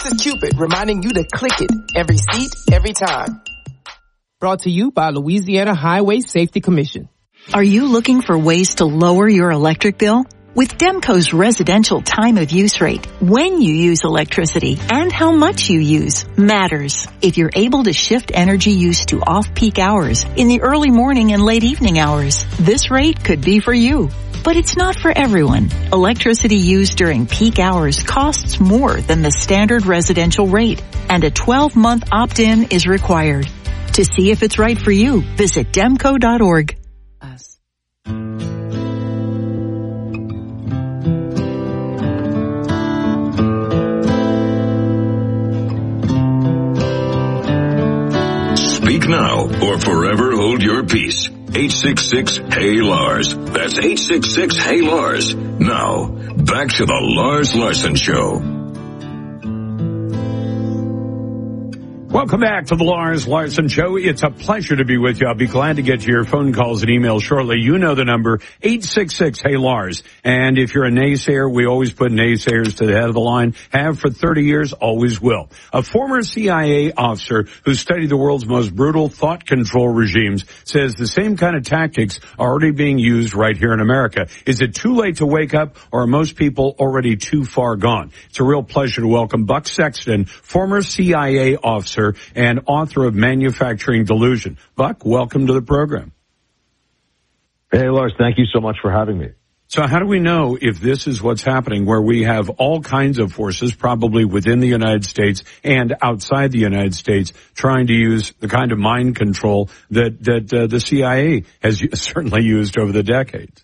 This is Cupid reminding you to click it. Every seat, every time. Brought to you by Louisiana Highway Safety Commission. Are you looking for ways to lower your electric bill? With Demco's residential time of use rate, when you use electricity and how much you use matters. If you're able to shift energy use to off-peak hours in the early morning and late evening hours, this rate could be for you. But it's not for everyone. Electricity used during peak hours costs more than the standard residential rate, and a 12-month opt-in is required. To see if it's right for you, visit demco.org. Speak now or forever hold your peace. 866-HEY-LARS. That's 866-HEY-LARS. Now, back to the Lars Larson Show. Welcome back to the Lars Larson Show. It's a pleasure to be with you. I'll be glad to get to your phone calls and emails shortly. You know the number, 866-HEY-LARS. And if you're a naysayer, we always put naysayers to the head of the line. Have for 30 years, always will. A former CIA officer who studied the world's most brutal thought control regimes says the same kind of tactics are already being used right here in America. Is it too late to wake up, or are most people already too far gone? It's a real pleasure to welcome Buck Sexton, former CIA officer and author of Manufacturing Delusion. Buck, welcome to the program. Hey, Lars, thank you so much for having me. So how do we know if this is what's happening, where we have all kinds of forces, probably within the United States and outside the United States, trying to use the kind of mind control that the CIA has certainly used over the decades?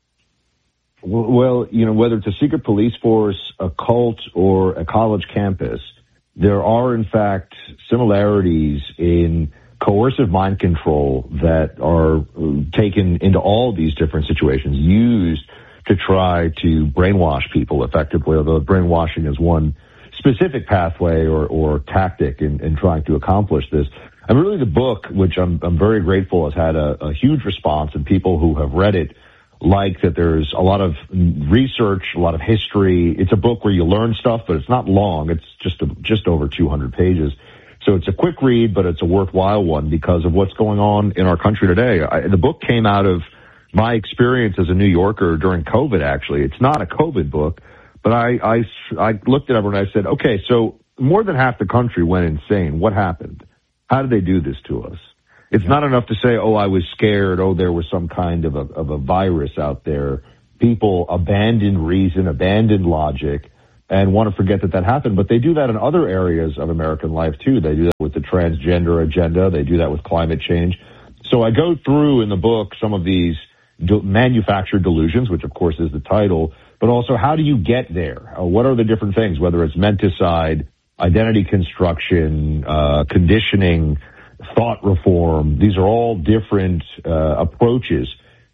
Well, you know, whether it's a secret police force, a cult, or a college campus, there are, in fact, similarities in coercive mind control that are taken into all these different situations, used to try to brainwash people effectively, although brainwashing is one specific pathway or tactic in trying to accomplish this. And really the book, which I'm very grateful has had a huge response, and people who have read it like that there's a lot of research, a lot of history. It's a book where you learn stuff, but it's not long. It's just over 200 pages. So it's a quick read, but it's a worthwhile one because of what's going on in our country today. The book came out of my experience as a New Yorker during COVID, actually. It's not a COVID book, but I looked at everyone and I said, okay, so more than half the country went insane. What happened? How did they do this to us? It's not enough to say, oh, I was scared, oh, there was some kind of a virus out there. People abandoned reason, abandoned logic, and want to forget that happened. But they do that in other areas of American life, too. They do that with the transgender agenda. They do that with climate change. So I go through in the book some of these manufactured delusions, which, of course, is the title, but also how do you get there? What are the different things, whether it's menticide, identity construction, conditioning, thought reform. These are all different approaches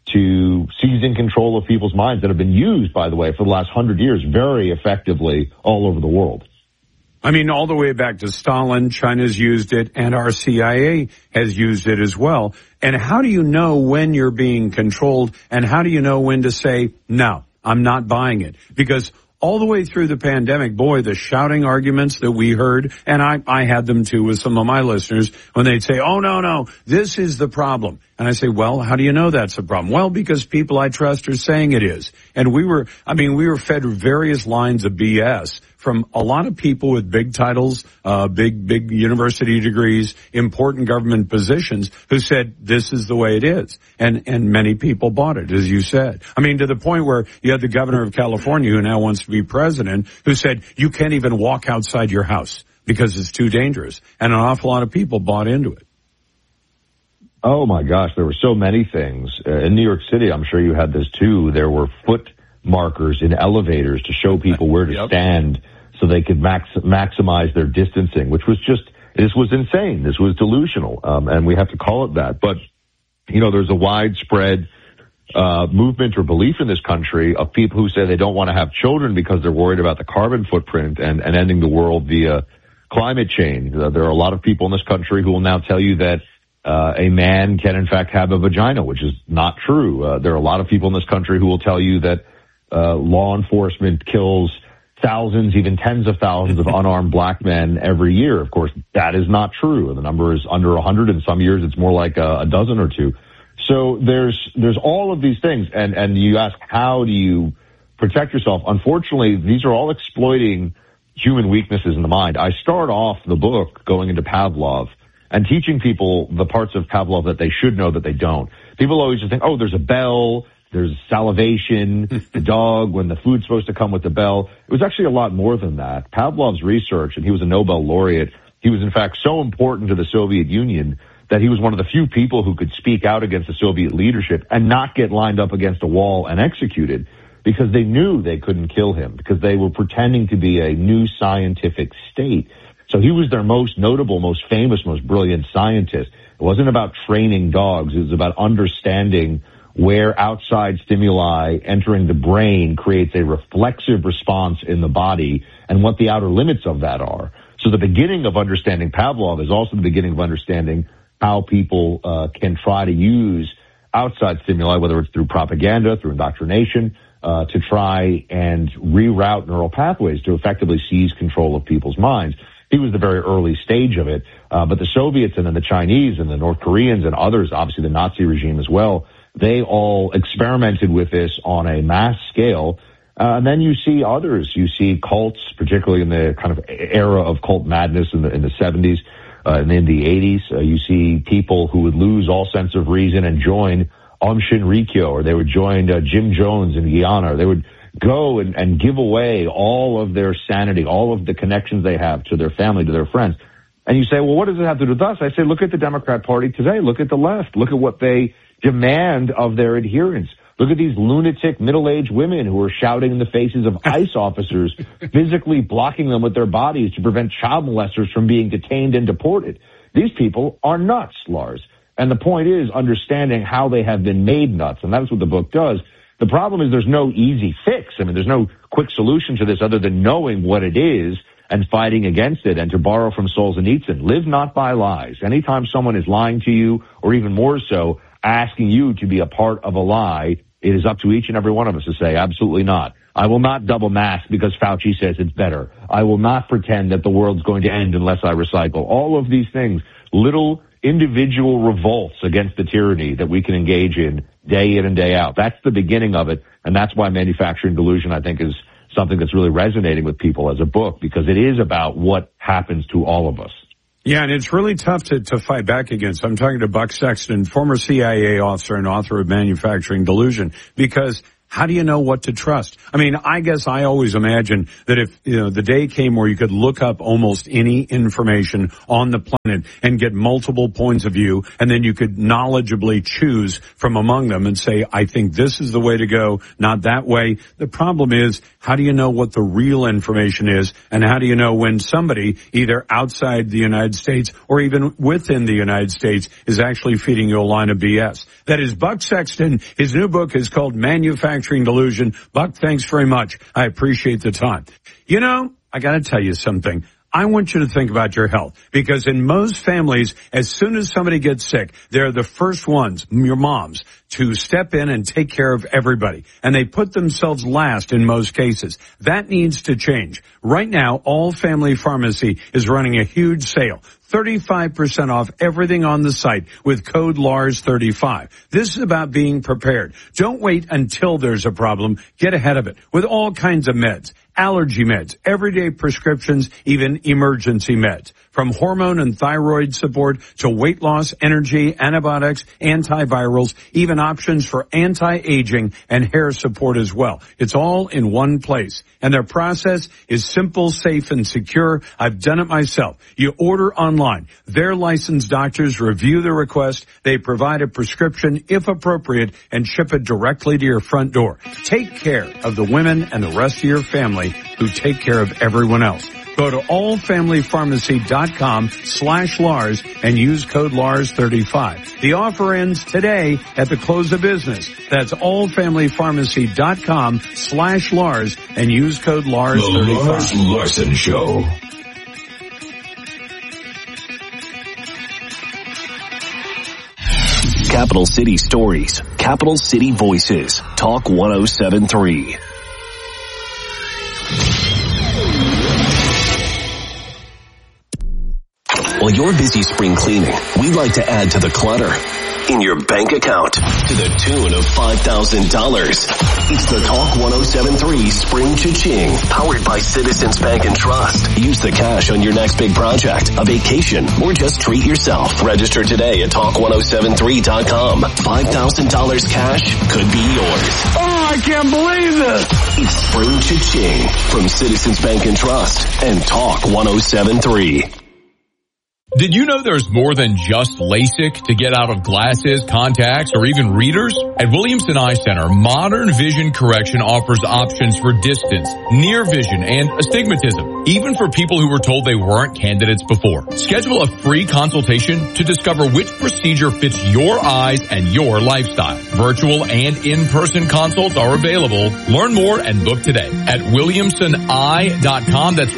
to seizing control of people's minds that have been used, by the way, for the last 100 years very effectively all over the world. I mean, all the way back to Stalin, China's used it, and our CIA has used it as well. And how do you know when you're being controlled, and how do you know when to say, no, I'm not buying it? Because all the way through the pandemic, boy, the shouting arguments that we heard, and I had them too with some of my listeners, when they'd say, oh, no, this is the problem. And I say, well, how do you know that's the problem? Well, because people I trust are saying it is. And we were fed various lines of BS from a lot of people with big titles, big university degrees, important government positions, who said this is the way it is. And many people bought it, as you said. I mean, to the point where you had the governor of California, who now wants to be president, who said you can't even walk outside your house because it's too dangerous. And an awful lot of people bought into it. Oh my gosh, there were so many things. In New York City, I'm sure you had this too. There were foot markers in elevators to show people where to stand so they could maximize their distancing, which was this was insane. This was delusional. And we have to call it that. But, you know, there's a widespread movement or belief in this country of people who say they don't want to have children because they're worried about the carbon footprint and ending the world via climate change. There are a lot of people in this country who will now tell you that a man can, in fact, have a vagina, which is not true. There are a lot of people in this country who will tell you that law enforcement kills thousands, even tens of thousands of unarmed black men every year. Of course, that is not true. The number is under 100. In some years, it's more like a dozen or two. So there's all of these things. And you ask, how do you protect yourself? Unfortunately, these are all exploiting human weaknesses in the mind. I start off the book going into Pavlov and teaching people the parts of Pavlov that they should know that they don't. People always just think, oh, there's a bell, there's salivation, the dog, when the food's supposed to come with the bell. It was actually a lot more than that. Pavlov's research, and he was a Nobel laureate, he was in fact so important to the Soviet Union that he was one of the few people who could speak out against the Soviet leadership and not get lined up against a wall and executed, because they knew they couldn't kill him, because they were pretending to be a new scientific state. So he was their most notable, most famous, most brilliant scientist. It wasn't about training dogs. It was about understanding where outside stimuli entering the brain creates a reflexive response in the body and what the outer limits of that are. So the beginning of understanding Pavlov is also the beginning of understanding how people can try to use outside stimuli, whether it's through propaganda, through indoctrination, to try and reroute neural pathways to effectively seize control of people's minds. He was the very early stage of it, but the Soviets and then the Chinese and the North Koreans and others, obviously the Nazi regime as well, they all experimented with this on a mass scale. And then you see others. You see cults, particularly in the kind of era of cult madness in the 70s and in the 80s. You see people who would lose all sense of reason and join Aum Shinrikyo, or they would join Jim Jones in Guyana, or they would go and give away all of their sanity, all of the connections they have to their family, to their friends. And you say, well, what does it have to do with us? I say, look at the Democrat Party today. Look at the left. Look at what they demand of their adherents. Look at these lunatic middle-aged women who are shouting in the faces of ICE officers, physically blocking them with their bodies to prevent child molesters from being detained and deported. These people are nuts, Lars. And the point is understanding how they have been made nuts. And that's what the book does. The problem is there's no easy fix. I mean, there's no quick solution to this other than knowing what it is and fighting against it. And to borrow from Solzhenitsyn, live not by lies. Anytime someone is lying to you, or even more so, asking you to be a part of a lie, it is up to each and every one of us to say, absolutely not. I will not double mask because Fauci says it's better. I will not pretend that the world's going to end unless I recycle. All of these things, little individual revolts against the tyranny that we can engage in day in and day out. That's the beginning of it. And that's why Manufacturing Delusion, I think, is something that's really resonating with people as a book, because it is about what happens to all of us. Yeah, and it's really tough to fight back against. I'm talking to Buck Sexton, former CIA officer and author of Manufacturing Delusion, because how do you know what to trust? I mean, I guess I always imagined that if, the day came where you could look up almost any information on the planet and get multiple points of view, and then you could knowledgeably choose from among them and say, I think this is the way to go, not that way. The problem is, how do you know what the real information is, and how do you know when somebody, either outside the United States or even within the United States, is actually feeding you a line of BS? That is Buck Sexton. His new book is called Manufacturing Delusion. Buck, thanks very much. I appreciate the time. I got to tell you something. I want you to think about your health, because in most families, as soon as somebody gets sick, they're the first ones, your moms, to step in and take care of everybody. And they put themselves last in most cases. That needs to change. Right now, All Family Pharmacy is running a huge sale. 35% off everything on the site with code LARS35. This is about being prepared. Don't wait until there's a problem. Get ahead of it with all kinds of meds, allergy meds, everyday prescriptions, even emergency meds. From hormone and thyroid support to weight loss, energy, antibiotics, antivirals, even options for anti-aging and hair support as well. It's all in one place. And their process is simple, safe, and secure. I've done it myself. You order online. Their licensed doctors review the request. They provide a prescription, if appropriate, and ship it directly to your front door. Take care of the women and the rest of your family who take care of everyone else. Go to allfamilypharmacy.com/Lars and use code LARS35. The offer ends today at the close of business. That's allfamilypharmacy.com/Lars and use code LARS35. The Lars Larson Show. Capital City Stories, Capital City Voices, Talk 107.3. While you're busy spring cleaning, we'd like to add to the clutter in your bank account to the tune of $5,000. It's the Talk 107.3 Spring Cha-Ching, powered by Citizens Bank and Trust. Use the cash on your next big project, a vacation, or just treat yourself. Register today at Talk1073.com. $5,000 cash could be yours. Oh, I can't believe this. It's Spring Cha-Ching from Citizens Bank and Trust and Talk 107.3. Did you know there's more than just LASIK to get out of glasses, contacts, or even readers? At Williamson Eye Center, modern vision correction offers options for distance, near vision, and astigmatism, even for people who were told they weren't candidates before. Schedule a free consultation to discover which procedure fits your eyes and your lifestyle. Virtual and in-person consults are available. Learn more and book today at WilliamsonEye.com. That's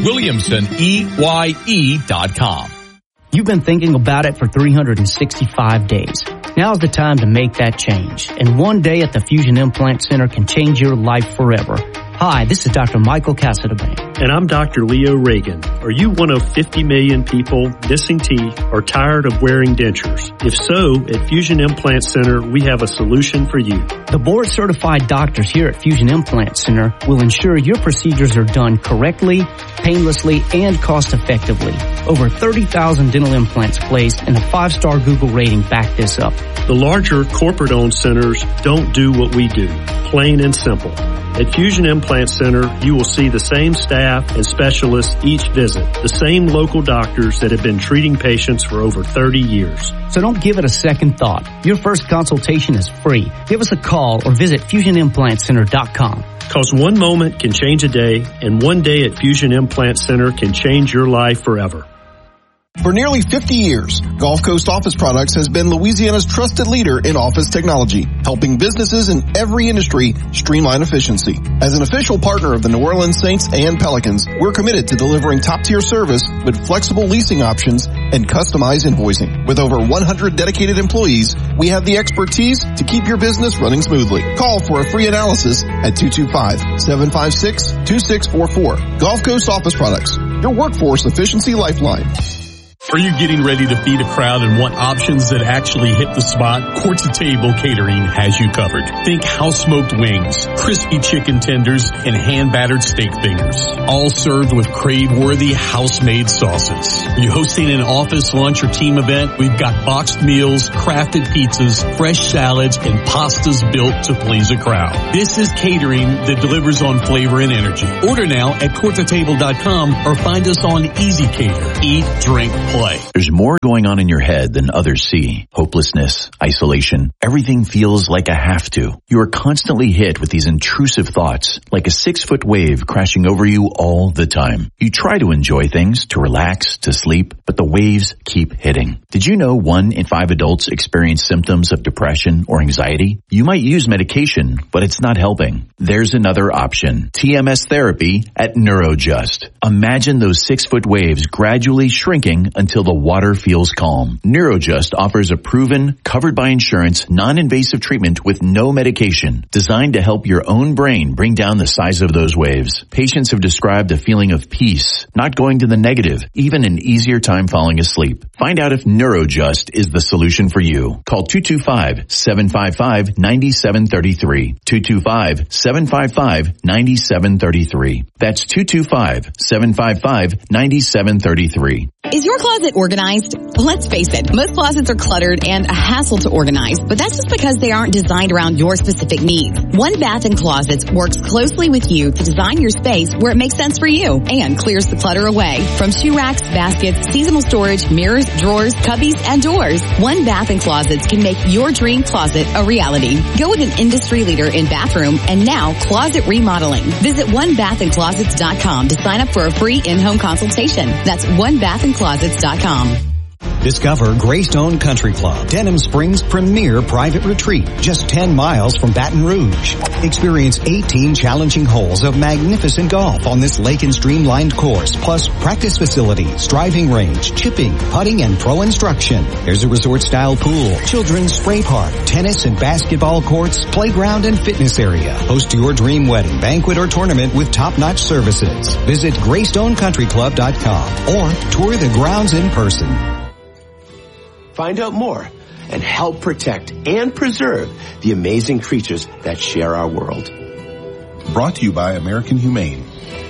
WilliamsonEye.com. You've been thinking about it for 365 days. Now's the time to make that change. And one day at the Fusion Implant Center can change your life forever. Hi, this is Dr. Michael Cassadebane. And I'm Dr. Leo Reagan. Are you one of 50 million people missing teeth or tired of wearing dentures? If so, at Fusion Implant Center, we have a solution for you. The board-certified doctors here at Fusion Implant Center will ensure your procedures are done correctly, painlessly, and cost-effectively. Over 30,000 dental implants placed, and a 5-star Google rating back this up. The larger corporate-owned centers don't do what we do, plain and simple. At Fusion Implant Center, you will see the same staff and specialists each visit, the same local doctors that have been treating patients for over 30 years. So don't give it a second thought. Your first consultation is free. Give us a call or visit FusionImplantCenter.com. Because one moment can change a day, and one day at Fusion Implant Center can change your life forever. For nearly 50 years, Gulf Coast Office Products has been Louisiana's trusted leader in office technology, helping businesses in every industry streamline efficiency. As an official partner of the New Orleans Saints and Pelicans, we're committed to delivering top-tier service with flexible leasing options and customized invoicing. With over 100 dedicated employees, we have the expertise to keep your business running smoothly. Call for a free analysis at 225-756-2644. Gulf Coast Office Products, your workforce efficiency lifeline. Are you getting ready to feed a crowd and want options that actually hit the spot? Courts of Table Catering has you covered. Think house-smoked wings, crispy chicken tenders, and hand-battered steak fingers. All served with crave-worthy house-made sauces. Are you hosting an office lunch or team event? We've got boxed meals, crafted pizzas, fresh salads, and pastas built to please a crowd. This is catering that delivers on flavor and energy. Order now at courtstotable.com or find us on Easy Cater. Eat, drink, play. There's more going on in your head than others see. Hopelessness, isolation, everything feels like a have to. You are constantly hit with these intrusive thoughts, like a 6-foot wave crashing over you all the time. You try to enjoy things, to relax, to sleep, but the waves keep hitting. Did you know 1 in 5 adults experience symptoms of depression or anxiety? You might use medication, but it's not helping. There's another option. TMS therapy at NeuroJust. Imagine those 6-foot waves gradually shrinking until the water feels calm. NeuroJust offers a proven, covered by insurance, non-invasive treatment with no medication, designed to help your own brain bring down the size of those waves. Patients have described a feeling of peace, not going to the negative, even an easier time falling asleep. Find out if NeuroJust is the solution for you. Call 225-755-9733. 225-755-9733. That's 225-755-9733. Is your closet organized? Let's face it, most closets are cluttered and a hassle to organize, but that's just because they aren't designed around your specific needs. One Bath & Closets works closely with you to design your space where it makes sense for you and clears the clutter away. From shoe racks, baskets, seasonal storage, mirrors, drawers, cubbies, and doors, One Bath & Closets can make your dream closet a reality. Go with an industry leader in bathroom and now closet remodeling. Visit OneBathAndClosets.com to sign up for a free in-home consultation. That's OneBathAndClosets.com. Discover Greystone Country Club, Denham Springs' premier private retreat, just 10 miles from Baton Rouge. Experience 18 challenging holes of magnificent golf on this lake and streamlined course, plus practice facilities, driving range, chipping, putting, and pro instruction. There's a resort-style pool, children's spray park, tennis and basketball courts, playground, and fitness area. Host your dream wedding, banquet, or tournament with top-notch services. Visit GreystoneCountryClub.com or tour the grounds in person. Find out more and help protect and preserve the amazing creatures that share our world. Brought to you by American Humane.